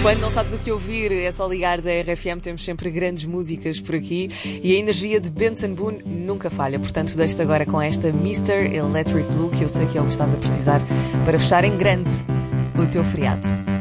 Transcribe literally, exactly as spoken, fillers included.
Quando não sabes o que ouvir, é só ligares a R F M, temos sempre grandes músicas por aqui e a energia de Benson Boone nunca falha. Portanto, deixo-te agora com esta mister Electric Blue, que eu sei que é o que estás a precisar para fechar em grande o teu feriado.